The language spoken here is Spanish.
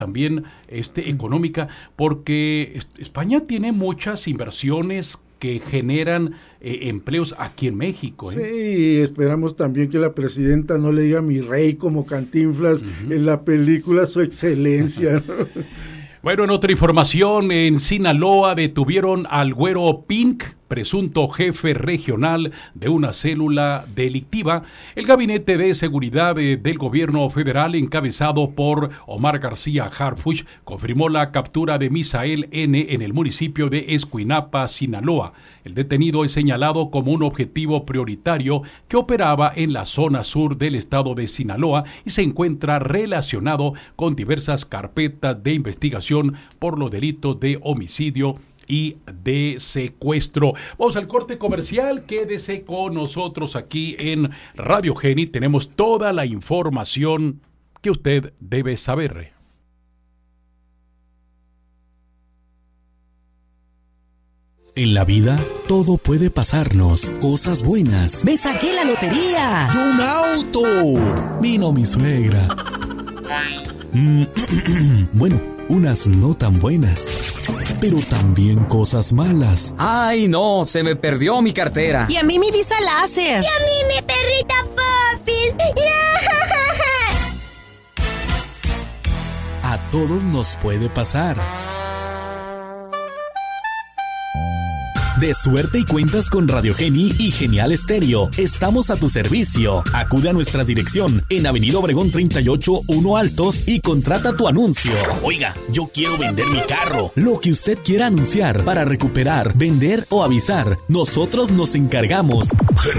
también económica, porque España tiene muchas inversiones que generan empleos aquí en México. Sí, esperamos también que la presidenta no le diga mi rey como Cantinflas en la película Su Excelencia. Bueno, en otra información, en Sinaloa detuvieron al Güero Pink, presunto jefe regional de una célula delictiva. El Gabinete de Seguridad del Gobierno Federal, encabezado por Omar García Harfuch, confirmó la captura de Misael N. en el municipio de Escuinapa, Sinaloa. El detenido es señalado como un objetivo prioritario que operaba en la zona sur del estado de Sinaloa y se encuentra relacionado con diversas carpetas de investigación por los delitos de homicidio y de secuestro. Vamos al corte comercial. Quédese con nosotros aquí en Radio Geni. Tenemos toda la información que usted debe saber. En la vida, todo puede pasarnos. Cosas buenas. ¡Me saqué la lotería! ¡Y un auto! Vino mi suegra. Bueno, unas no tan buenas, pero también cosas malas. ¡Ay, no! Se me perdió mi cartera. Y a mí mi visa láser. Y a mí mi perrita Popis. A todos nos puede pasar. De suerte y cuentas con Radio Geni y Genial Estéreo. Estamos a tu servicio. Acude a nuestra dirección en Avenida Obregón 38, 1 Altos y contrata tu anuncio. Oiga, yo quiero vender mi carro. Lo que usted quiera anunciar para recuperar, vender o avisar, nosotros nos encargamos.